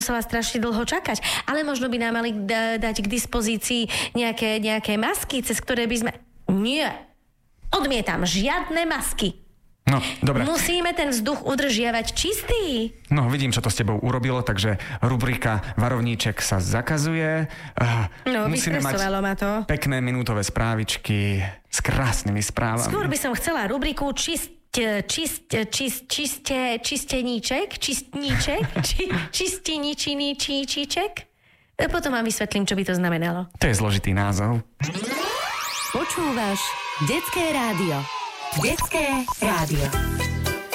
musela strašne dlho čakať. Ale možno by nám mali dať k dispozícii nejaké masky, cez ktoré by sme... Nie. Odmietam. Žiadne masky. No, dobre. Musíme ten vzduch udržiavať čistý. No, vidím, čo to s tebou urobilo, takže rubrika Varovníček sa zakazuje. No, musíme mať ma to. pekné minútové správičky s krásnymi správami. Skôr by som chcela rubriku čisteničíček. Potom vám vysvetlím, čo by to znamenalo. To je zložitý názov. Počúvaš Detské rádio. Detské rádio.